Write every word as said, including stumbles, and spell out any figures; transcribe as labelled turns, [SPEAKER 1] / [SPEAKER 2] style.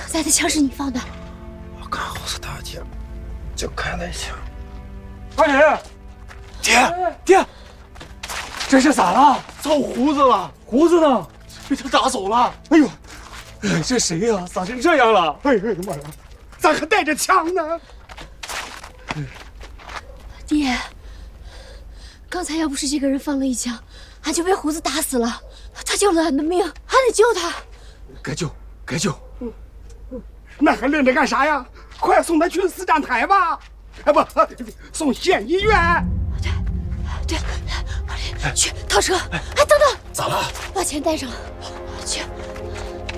[SPEAKER 1] 才的枪是你放的？
[SPEAKER 2] 我刚好是大姐，就开了一枪。
[SPEAKER 3] 二姐，爹爹，这是咋了？
[SPEAKER 2] 遭胡子了，
[SPEAKER 3] 胡子呢？
[SPEAKER 2] 被他打走了。
[SPEAKER 3] 哎呦，哎，这谁呀、啊？咋成这样了？
[SPEAKER 2] 哎呀妈呀，咋还带着枪呢？
[SPEAKER 1] 爹，刚才要不是这个人放了一枪，俺就被胡子打死了。他救了俺的命，俺得救他。
[SPEAKER 3] 该救，该救。
[SPEAKER 2] 那还愣着干啥呀？快送他去四站台吧！哎，不，送县医院。
[SPEAKER 1] 对，对，去套车。哎，等等，
[SPEAKER 3] 咋了？
[SPEAKER 1] 把钱带上。